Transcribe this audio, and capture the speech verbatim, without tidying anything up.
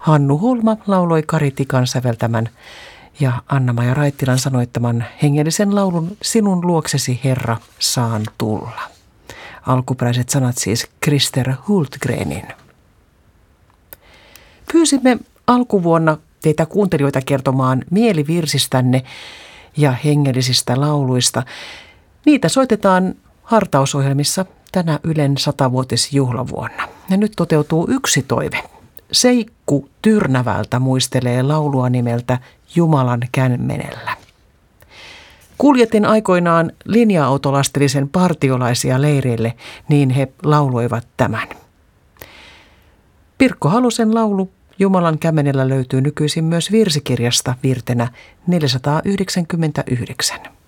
Hannu Holma lauloi Kari Tikan säveltämän ja Anna-Maja Raittilan sanoittaman hengellisen laulun Sinun luoksesi, Herra, saan tulla. Alkuperäiset sanat siis Krister Hultgrenin. Pyysimme alkuvuonna teitä kuuntelijoita kertomaan mielivirsistänne ja hengellisistä lauluista. Niitä soitetaan hartausohjelmissa tänä Ylen satavuotisjuhlavuonna. Ja nyt toteutuu yksi toive. Seikku Tyrnävältä muistelee laulua nimeltä Jumalan kämmenellä. Kuljetin aikoinaan linja-autolastelisen partiolaisia leireille, niin he lauloivat tämän. Pirkko Halosen laulu Jumalan kämmenellä löytyy nykyisin myös virsikirjasta virtenä neljäsataayhdeksänkymmentäyhdeksän.